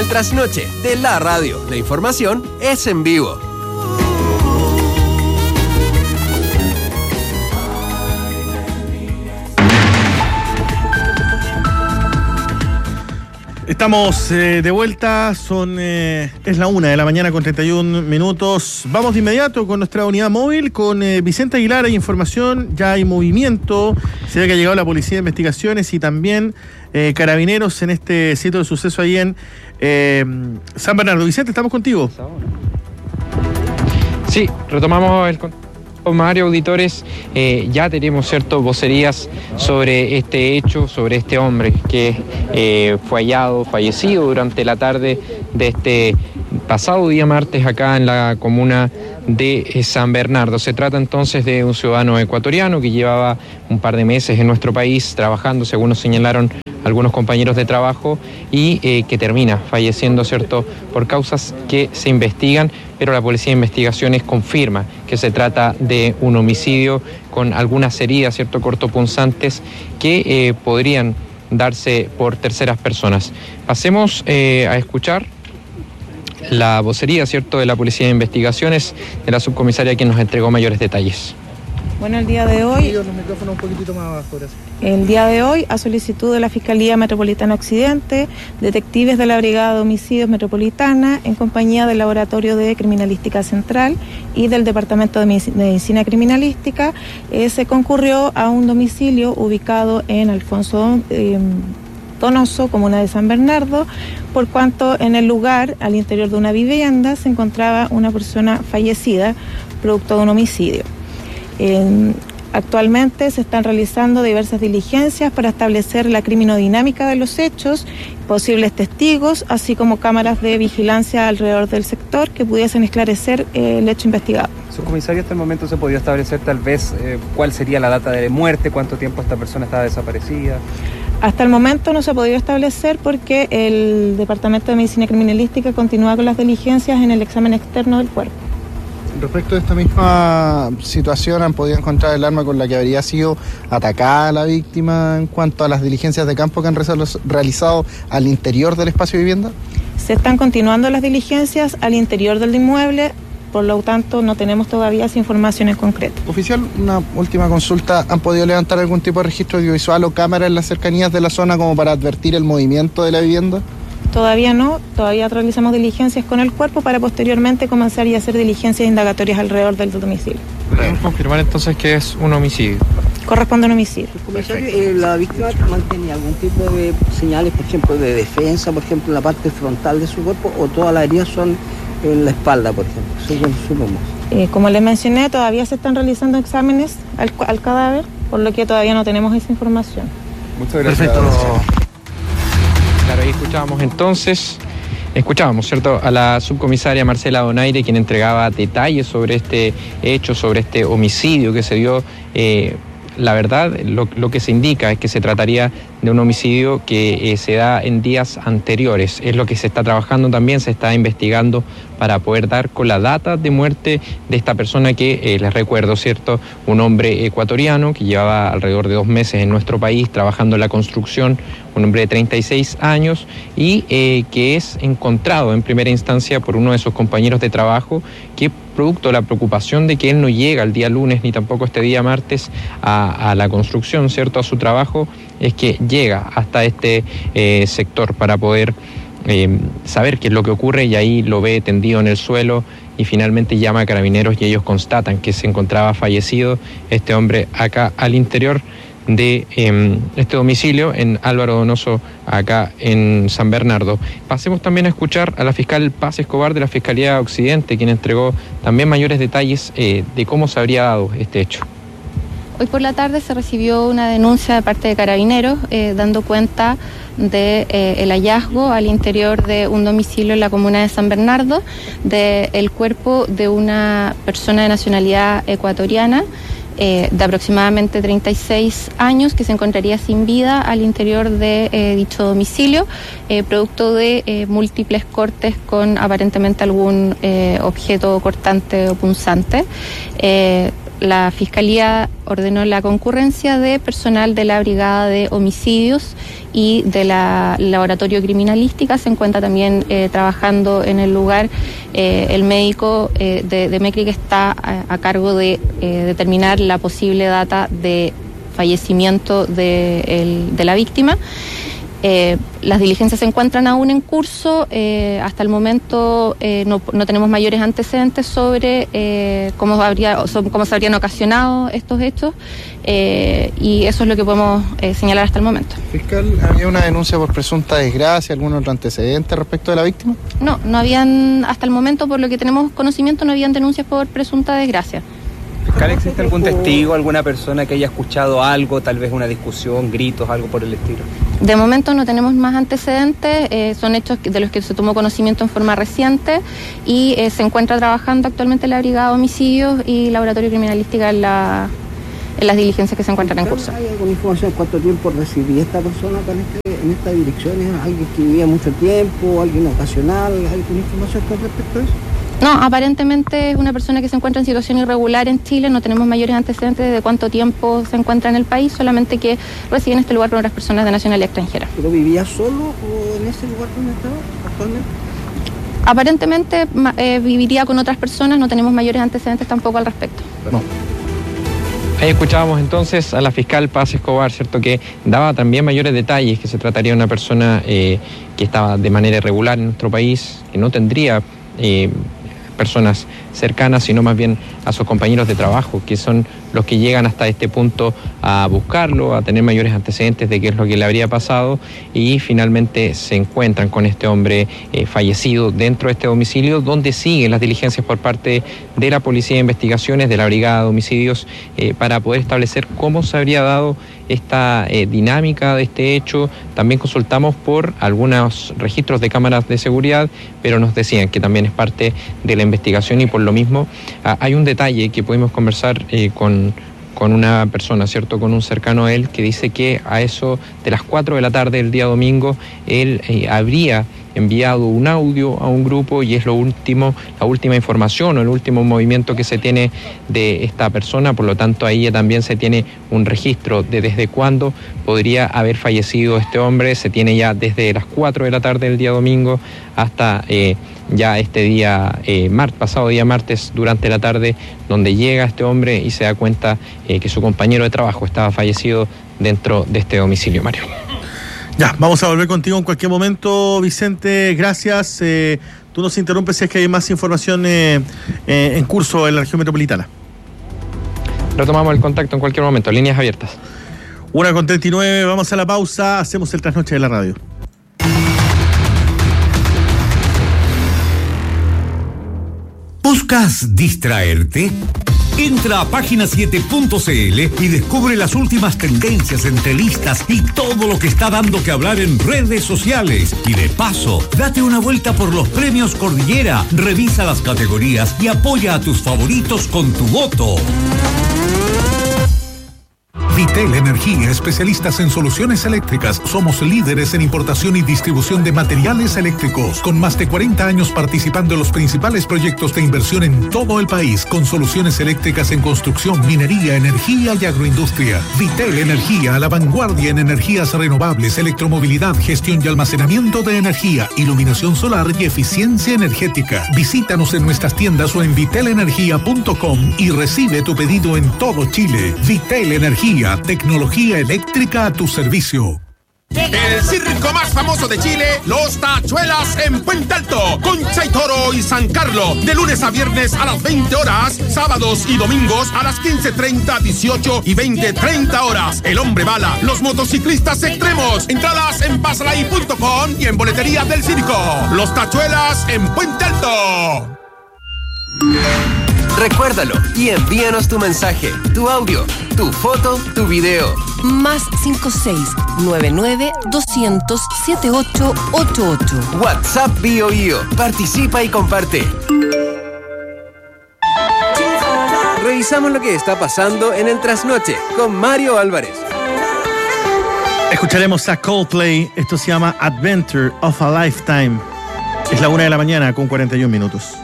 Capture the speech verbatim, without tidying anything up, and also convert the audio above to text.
el trasnoche de la radio. La información es en vivo. Estamos eh, de vuelta, son eh, es la una de la mañana con treinta y un minutos. Vamos de inmediato con nuestra unidad móvil, con eh, Vicente Aguilar. Hay información, ya hay movimiento. Se ve que ha llegado la Policía de Investigaciones y también eh, Carabineros en este sitio de suceso ahí en eh, San Bernardo. Vicente, estamos contigo. Sí, retomamos el contacto. Mario, auditores, eh, ya tenemos ciertas vocerías sobre este hecho, sobre este hombre que eh, fue hallado, fallecido durante la tarde de este pasado día martes acá en la comuna de San Bernardo. Se trata entonces de un ciudadano ecuatoriano que llevaba un par de meses en nuestro país trabajando, según nos señalaron algunos compañeros de trabajo, y eh, que termina falleciendo, ¿cierto?, por causas que se investigan, pero la Policía de Investigaciones confirma que se trata de un homicidio con algunas heridas, ¿cierto?, cortopunzantes que eh, podrían darse por terceras personas. Pasemos eh, a escuchar la vocería, ¿cierto?, de la Policía de Investigaciones, de la subcomisaria, quien nos entregó mayores detalles. Bueno, el día de hoy, el día de hoy, a solicitud de la Fiscalía Metropolitana Occidente, detectives de la Brigada de Homicidios Metropolitana, en compañía del Laboratorio de Criminalística Central y del Departamento de Medicina Criminalística, eh, se concurrió a un domicilio ubicado en Alfonso eh, Donoso, comuna de San Bernardo, por cuanto en el lugar, al interior de una vivienda, se encontraba una persona fallecida, producto de un homicidio. Eh, actualmente se están realizando diversas diligencias para establecer la criminodinámica de los hechos, posibles testigos, así como cámaras de vigilancia alrededor del sector que pudiesen esclarecer eh, el hecho investigado. Subcomisario, hasta el momento se podía establecer tal vez eh, cuál sería la data de muerte, cuánto tiempo esta persona estaba desaparecida. Hasta el momento no se ha podido establecer porque el Departamento de Medicina Criminalística continúa con las diligencias en el examen externo del cuerpo. Respecto a esta misma situación, ¿han podido encontrar el arma con la que habría sido atacada la víctima en cuanto a las diligencias de campo que han realizado al interior del espacio de vivienda? Se están continuando las diligencias al interior del inmueble, por lo tanto no tenemos todavía esa información en concreto. Oficial, una última consulta. ¿Han podido levantar algún tipo de registro audiovisual o cámara en las cercanías de la zona como para advertir el movimiento de la vivienda? Todavía no, todavía realizamos diligencias con el cuerpo para posteriormente comenzar y hacer diligencias indagatorias alrededor del domicilio. ¿Podemos confirmar entonces que es un homicidio? Corresponde a un homicidio. Comisario, eh, ¿la víctima mantenía algún tipo de señales, por ejemplo, de defensa, por ejemplo, en la parte frontal de su cuerpo, o todas las heridas son en la espalda, por ejemplo? Según supongamos. Eh, como les mencioné, todavía se están realizando exámenes al, al cadáver, por lo que todavía no tenemos esa información. Muchas gracias. Perfecto. Claro, ahí escuchábamos entonces, escuchábamos, ¿cierto?, a la subcomisaria Marcela Donaire, quien entregaba detalles sobre este hecho, sobre este homicidio que se dio. Eh, la verdad, lo, lo que se indica es que se trataría de un homicidio que eh, se da en días anteriores. Es lo que se está trabajando también, se está investigando para poder dar con la data de muerte de esta persona que, eh, les recuerdo, ¿cierto?, un hombre ecuatoriano que llevaba alrededor de dos meses en nuestro país trabajando en la construcción, un hombre de treinta y seis años, y eh, que es encontrado en primera instancia por uno de sus compañeros de trabajo, que producto de la preocupación de que él no llega el día lunes ni tampoco este día martes a, a la construcción, ¿cierto?, a su trabajo, es que llega hasta este eh, sector para poder eh, saber qué es lo que ocurre, y ahí lo ve tendido en el suelo y finalmente llama a Carabineros y ellos constatan que se encontraba fallecido este hombre acá al interior de eh, este domicilio en Álvaro Donoso, acá en San Bernardo. Pasemos también a escuchar a la fiscal Paz Escobar de la Fiscalía Occidente, quien entregó también mayores detalles eh, de cómo se habría dado este hecho. Hoy por la tarde se recibió una denuncia de parte de Carabineros eh, dando cuenta de eh, el hallazgo al interior de un domicilio en la comuna de San Bernardo del cuerpo de una persona de nacionalidad ecuatoriana eh, de aproximadamente treinta y seis años que se encontraría sin vida al interior de eh, dicho domicilio, eh, producto de eh, múltiples cortes con aparentemente algún eh, objeto cortante o punzante. Eh, la Fiscalía ordenó la concurrencia de personal de la Brigada de Homicidios y de la Laboratorio Criminalística. Se encuentra también eh, trabajando en el lugar eh, el médico eh, de, de MECRI, que está a, a cargo de eh, determinar la posible data de fallecimiento de, el, de la víctima. Eh, las diligencias se encuentran aún en curso. Eh, hasta el momento eh, no, no tenemos mayores antecedentes sobre eh, cómo, habría, cómo se habrían ocasionado estos hechos, eh, y eso es lo que podemos eh, señalar hasta el momento. Fiscal, ¿había una denuncia por presunta desgracia, algún otro antecedente respecto de la víctima? No, no habían, hasta el momento, por lo que tenemos conocimiento, no habían denuncias por presunta desgracia. Fiscal, ¿existe algún testigo, alguna persona que haya escuchado algo, tal vez una discusión, gritos, algo por el estilo? De momento no tenemos más antecedentes, eh, son hechos de los que se tomó conocimiento en forma reciente y eh, se encuentra trabajando actualmente la Brigada de Homicidios y Laboratorio Criminalística en, la, en las diligencias que se encuentran en curso. ¿Hay alguna información de cuánto tiempo residía esta persona acá en, este, en esta dirección? ¿Es alguien que vivía mucho tiempo, alguien ocasional? ¿Hay alguna información con respecto a eso? No, aparentemente es una persona que se encuentra en situación irregular en Chile. No tenemos mayores antecedentes de cuánto tiempo se encuentra en el país, solamente que reside en este lugar con otras personas de nacionalidad extranjera. ¿Pero vivía solo o en ese lugar donde estaba actualmente? Aparentemente eh, viviría con otras personas, no tenemos mayores antecedentes tampoco al respecto. No. Ahí escuchábamos entonces a la fiscal Paz Escobar, ¿cierto?, que daba también mayores detalles, que se trataría de una persona eh, que estaba de manera irregular en nuestro país, que no tendría eh, personas cercanas, sino más bien a sus compañeros de trabajo, que son los que llegan hasta este punto a buscarlo, a tener mayores antecedentes de qué es lo que le habría pasado, y finalmente se encuentran con este hombre eh, fallecido dentro de este domicilio, donde siguen las diligencias por parte de la Policía de Investigaciones, de la Brigada de Homicidios, eh, para poder establecer cómo se habría dado esta eh, dinámica de este hecho. También consultamos por algunos registros de cámaras de seguridad, pero nos decían que también es parte de la investigación, y por lo mismo ah, hay un detalle que pudimos conversar eh, con, con una persona, ¿cierto?, con un cercano a él, que dice que a eso de las cuatro de la tarde del día domingo él eh, habría enviado un audio a un grupo, y es lo último, la última información o el último movimiento que se tiene de esta persona. Por lo tanto, ahí también se tiene un registro de desde cuándo podría haber fallecido este hombre. Se tiene ya desde las cuatro de la tarde del día domingo hasta eh, ya este día, eh, mar, pasado día martes, durante la tarde, donde llega este hombre y se da cuenta eh, que su compañero de trabajo estaba fallecido dentro de este domicilio, Mario. Ya, vamos a volver contigo en cualquier momento, Vicente, gracias. Eh, tú nos interrumpes si es que hay más información eh, eh, en curso en la región metropolitana. Retomamos el contacto en cualquier momento, líneas abiertas. Una con treinta y nueve, vamos a la pausa, hacemos el trasnoche de la radio. ¿Buscas distraerte? Entra a página siete punto c l y descubre las últimas tendencias, entrevistas y todo lo que está dando que hablar en redes sociales. Y de paso, date una vuelta por los premios Cordillera, revisa las categorías y apoya a tus favoritos con tu voto. Vitel Energía, especialistas en soluciones eléctricas. Somos líderes en importación y distribución de materiales eléctricos, con más de cuarenta años participando en los principales proyectos de inversión en todo el país, con soluciones eléctricas en construcción, minería, energía y agroindustria. Vitel Energía, a la vanguardia en energías renovables, electromovilidad, gestión y almacenamiento de energía, iluminación solar y eficiencia energética. Visítanos en nuestras tiendas o en vitel energía punto com y recibe tu pedido en todo Chile. Vitel Energía, tecnología eléctrica a tu servicio. El circo más famoso de Chile, Los Tachuelas en Puente Alto, Concha y Toro y San Carlos, de lunes a viernes a las veinte horas, sábados y domingos a las quince treinta, dieciocho y veinte treinta horas. El Hombre Bala, los motociclistas extremos, entradas en pasalay punto com y en boleterías del circo. Los Tachuelas en Puente Alto. Recuérdalo y envíanos tu mensaje, tu audio, tu foto, tu video. Más cinco seis nueve nueve dos cero cero siete ocho ocho ocho. WhatsApp Bio Bio. Participa y comparte. Revisamos lo que está pasando en el trasnoche con Mario Álvarez. Escucharemos a Coldplay. Esto se llama Adventure of a Lifetime. Es la una de la mañana con cuarenta y un minutos.